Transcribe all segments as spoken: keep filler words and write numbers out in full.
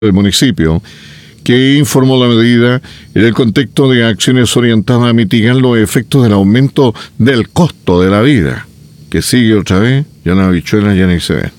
del municipio, que informó la medida en el contexto de acciones orientadas a mitigar los efectos del aumento del costo de la vida, que sigue otra vez, ya una habichuela ya ni se ve.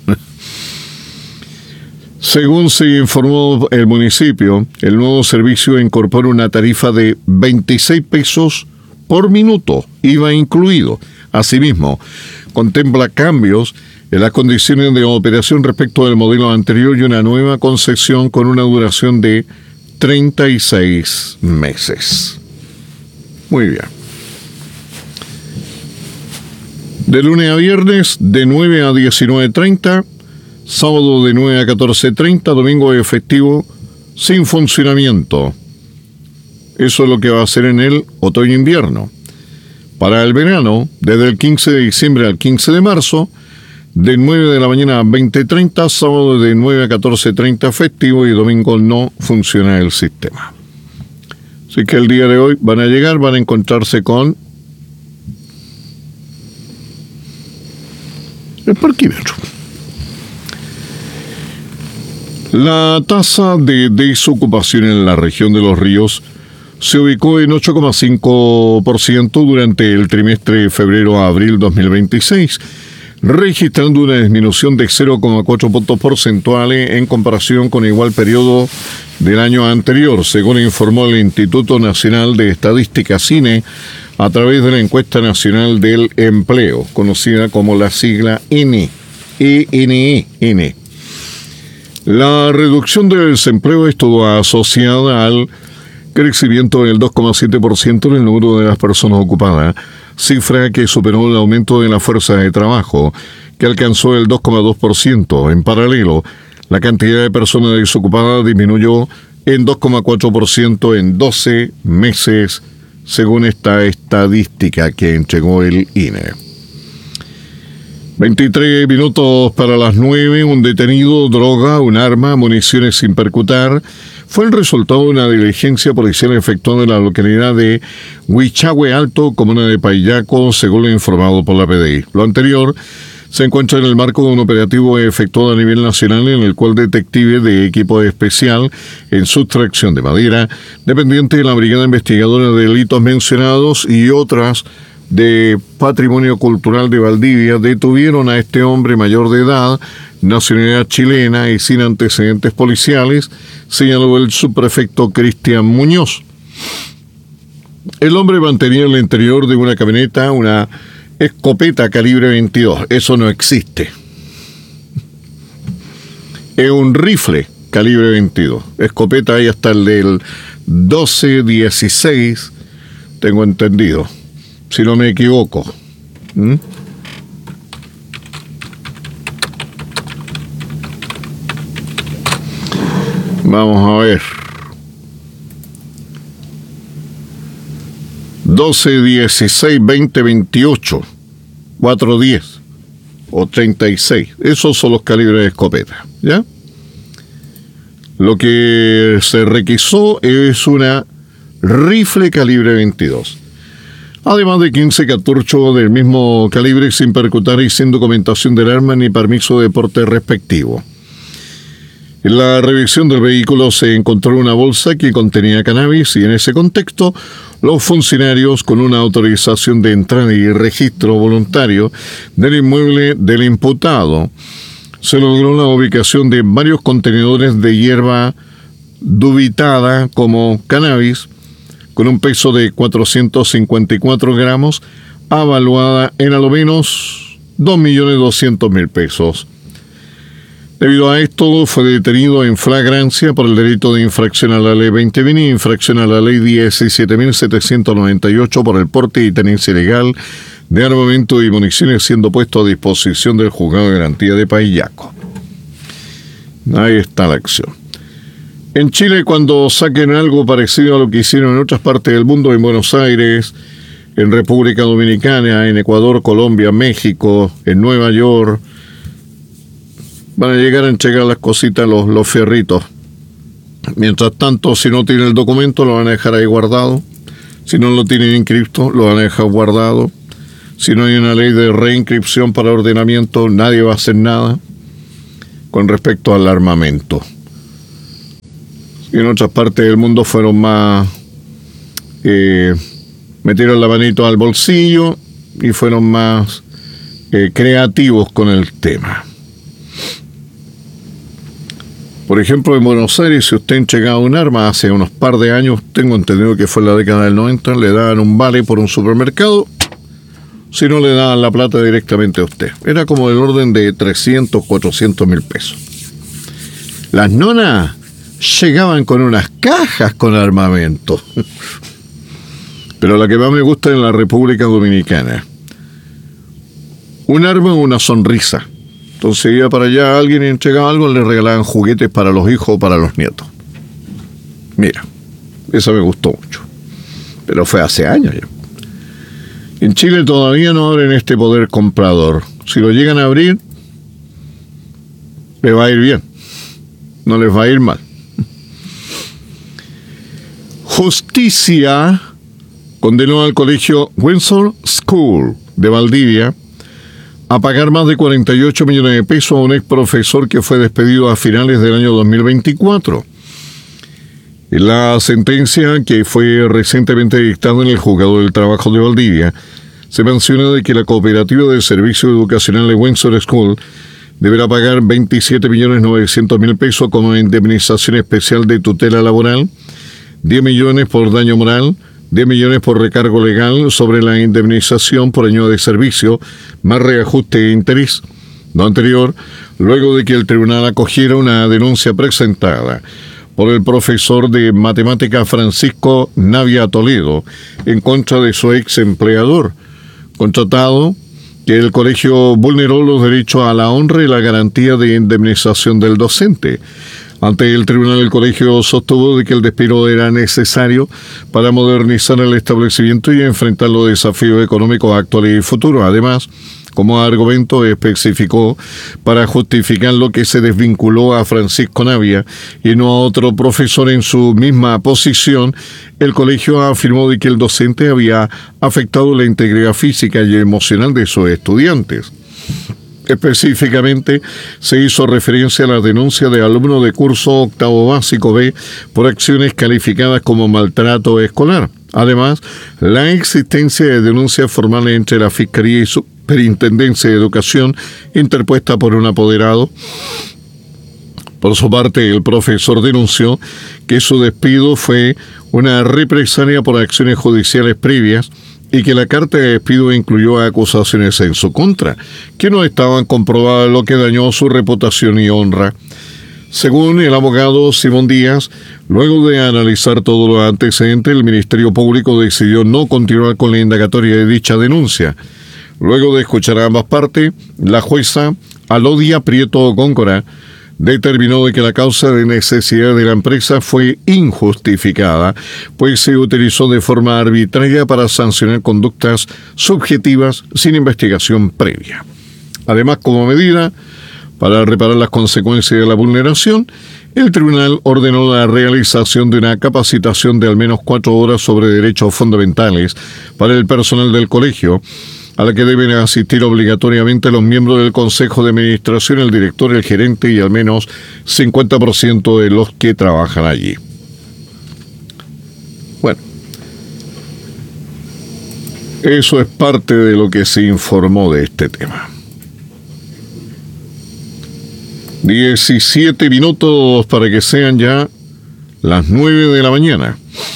Según se informó el municipio, el nuevo servicio incorpora una tarifa de veintiséis pesos por minuto, I V A incluido. Asimismo, contempla cambios en las condiciones de operación respecto del modelo anterior y una nueva concesión con una duración de treinta y seis meses. Muy bien. De lunes a viernes, de nueve a diecinueve treinta, sábado de nueve a catorce treinta, domingo de festivo sin funcionamiento. Eso es lo que va a ser en el otoño-invierno. Para el verano, desde el quince de diciembre al quince de marzo, de nueve de la mañana a veinte treinta, sábado de nueve a catorce treinta festivo y domingo no funciona el sistema. Así que el día de hoy van a llegar, van a encontrarse con el parquímetro. La tasa de desocupación en la región de Los Ríos se ubicó en ocho coma cinco por ciento durante el trimestre de febrero a abril dos mil veintiséis, registrando una disminución de cero coma cuatro puntos porcentuales en comparación con igual periodo del año anterior, según informó el Instituto Nacional de Estadística CINE a través de la Encuesta Nacional del Empleo, conocida como la sigla I N E, I N E, I N E. La reducción del desempleo estuvo asociada al crecimiento del dos coma siete por ciento en el número de las personas ocupadas, cifra que superó el aumento de la fuerza de trabajo, que alcanzó el dos coma dos por ciento. En paralelo, la cantidad de personas desocupadas disminuyó en dos coma cuatro por ciento en doce meses, según esta estadística que entregó el I N E. veintitrés minutos para las nueve, un detenido, droga, un arma, municiones sin percutar, fue el resultado de una diligencia policial efectuada en la localidad de Huichahue Alto, comuna de Paillaco, según lo informado por la P D I. Lo anterior se encuentra en el marco de un operativo efectuado a nivel nacional en el cual detectives de equipo especial en sustracción de madera, dependiente de la Brigada Investigadora de Delitos mencionados y otras de Patrimonio Cultural de Valdivia, detuvieron a este hombre mayor de edad, nacionalidad chilena y sin antecedentes policiales, señaló el subprefecto Cristian Muñoz. El hombre mantenía en el interior de una camioneta una escopeta calibre veintidós. Eso no existe. Es un rifle calibre veintidós. Escopeta ahí hasta el del doce dieciséis, tengo entendido, si no me equivoco. ¿Mm? Vamos a ver. doce, dieciséis, veinte, veintiocho, cuatro diez o treinta y seis. Esos son los calibres de escopeta, ¿ya? Lo que se requisó es una rifle calibre veintidós. Además de quince cartuchos del mismo calibre sin percutar y sin documentación del arma ni permiso de porte respectivo. En la revisión del vehículo se encontró una bolsa que contenía cannabis y en ese contexto los funcionarios, con una autorización de entrada y registro voluntario del inmueble del imputado, se logró la ubicación de varios contenedores de hierba dubitada como cannabis con un peso de cuatrocientos cincuenta y cuatro gramos, avaluada en a lo menos dos millones doscientos mil pesos. Debido a esto, fue detenido en flagrancia por el delito de infracción a la ley veinte mil y infracción a la ley diecisiete mil setecientos noventa y ocho por el porte y tenencia ilegal de armamento y municiones, siendo puesto a disposición del juzgado de garantía de Paillaco. Ahí está la acción. En Chile, cuando saquen algo parecido a lo que hicieron en otras partes del mundo, en Buenos Aires, en República Dominicana, en Ecuador, Colombia, México, en Nueva York, van a llegar a entregar las cositas, los, los fierritos. Mientras tanto, si no tienen el documento, lo van a dejar ahí guardado. Si no lo tienen inscripto, lo van a dejar guardado. Si no hay una ley de reinscripción para ordenamiento, nadie va a hacer nada con respecto al armamento. y en otras partes del mundo fueron más, eh, metieron la manito al bolsillo y fueron más eh, creativos con el tema. Por ejemplo, en Buenos Aires, si usted entregaba un arma hace unos par de años, tengo entendido que fue en la década del noventa, le daban un vale por un supermercado, si no le daban la plata directamente a usted. Era como del orden de trescientos, cuatrocientos mil pesos. Las nonas llegaban con unas cajas con armamento. Pero la que más me gusta es en la República Dominicana. Un arma o una sonrisa. Entonces iba para allá alguien y entregaba algo, le regalaban juguetes para los hijos o para los nietos. Mira, eso me gustó mucho. Pero fue hace años ya. En Chile todavía no abren este poder comprador. Si lo llegan a abrir, les va a ir bien. No les va a ir mal. Justicia condenó al colegio Windsor School de Valdivia a pagar más de cuarenta y ocho millones de pesos a un ex profesor que fue despedido a finales del año dos mil veinticuatro. En la sentencia que fue recientemente dictada en el Juzgado del Trabajo de Valdivia, se menciona de que la cooperativa de servicio educacional de Windsor School deberá pagar veintisiete millones novecientos mil pesos como indemnización especial de tutela laboral, diez millones por daño moral, diez millones por recargo legal sobre la indemnización por año de servicio, más reajuste de interés. Lo anterior, luego de que el tribunal acogiera una denuncia presentada por el profesor de matemática Francisco Navia Toledo en contra de su ex empleador, contratado que el colegio vulneró los derechos a la honra y la garantía de indemnización del docente. Ante el tribunal, el colegio sostuvo de que el despido era necesario para modernizar el establecimiento y enfrentar los desafíos económicos actuales y futuros. Además, como argumento especificó para justificar lo que se desvinculó a Francisco Navia y no a otro profesor en su misma posición, el colegio afirmó de que el docente había afectado la integridad física y emocional de sus estudiantes. Específicamente, se hizo referencia a la denuncia de alumnos de curso octavo básico B por acciones calificadas como maltrato escolar. Además, la existencia de denuncias formales entre la Fiscalía y Superintendencia de Educación interpuesta por un apoderado. Por su parte, el profesor denunció que su despido fue una represalia por acciones judiciales previas y que la carta de despido incluyó acusaciones en su contra, que no estaban comprobadas, lo que dañó su reputación y honra. Según el abogado Simón Díaz, luego de analizar todos los antecedentes, el Ministerio Público decidió no continuar con la indagatoria de dicha denuncia. Luego de escuchar a ambas partes, la jueza Alodia Prieto Góngora determinó de que la causa de necesidad de la empresa fue injustificada, pues se utilizó de forma arbitraria para sancionar conductas subjetivas sin investigación previa. Además, como medida para reparar las consecuencias de la vulneración, el tribunal ordenó la realización de una capacitación de al menos cuatro horas sobre derechos fundamentales para el personal del colegio, a la que deben asistir obligatoriamente los miembros del Consejo de Administración, el director, el gerente y al menos cincuenta por ciento de los que trabajan allí. Bueno, eso es parte de lo que se informó de este tema. diecisiete minutos para que sean ya las nueve de la mañana.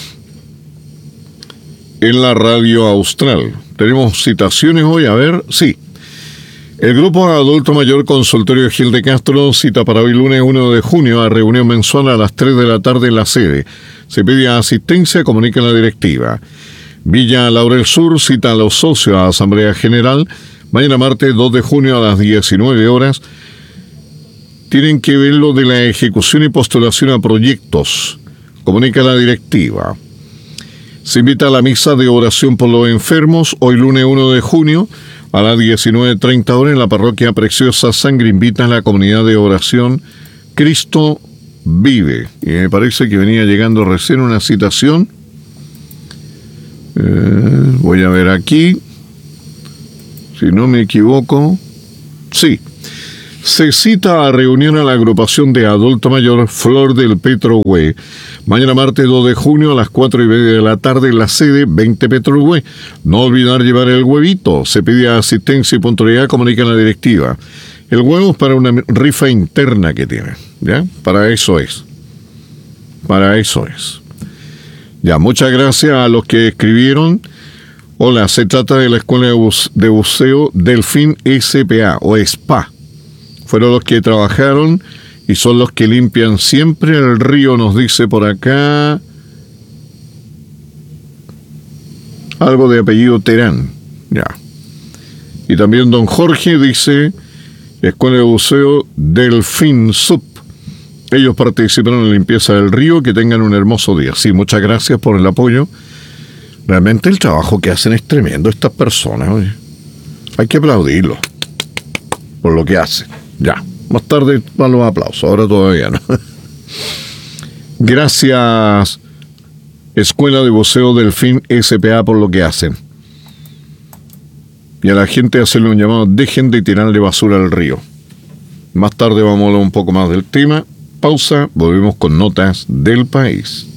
En la radio austral. Tenemos citaciones hoy, a ver, sí. El Grupo Adulto Mayor Consultorio Gil de Castro cita para hoy lunes uno de junio a reunión mensual a las tres de la tarde en la sede. Se pide asistencia, comunica la directiva. Villa Laurel Sur cita a los socios a Asamblea General. Mañana martes dos de junio a las diecinueve horas. Tienen que ver lo de la ejecución y postulación a proyectos. Comunica la directiva. Se invita a la misa de oración por los enfermos hoy lunes uno de junio a las diecinueve treinta horas en la parroquia Preciosa Sangre. Invita a la comunidad de oración Cristo Vive. Y me parece que venía llegando recién una citación. Eh, voy a ver aquí. Si no me equivoco. Sí. Se cita a reunión a la agrupación de adulto mayor Flor del Petrohue. Mañana martes dos de junio a las cuatro y media de la tarde en la sede veinte Petrohue. No olvidar llevar el huevito. Se pide asistencia y puntualidad, comunica la directiva. El huevo es para una rifa interna que tiene, ¿ya? Para eso es. Para eso es. Ya, muchas gracias a los que escribieron. Hola, se trata de la Escuela de, Buce- de Buceo Delfín S P A o S P A. Fueron los que trabajaron y son los que limpian siempre el río, nos dice por acá. Algo de apellido Terán. Ya. Y también don Jorge dice, Escuela de Buceo Delfín Sub. Ellos participaron en la limpieza del río. Que tengan un hermoso día. Sí, muchas gracias por el apoyo. Realmente el trabajo que hacen es tremendo estas personas. Oye. Hay que aplaudirlo por lo que hacen. Ya, más tarde van los aplausos, ahora todavía no. Gracias, Escuela de Buceo Delfín S P A, por lo que hacen. Y a la gente hacerle un llamado, dejen de tirarle basura al río. Más tarde vamos a hablar un poco más del tema. Pausa, volvemos con notas del país.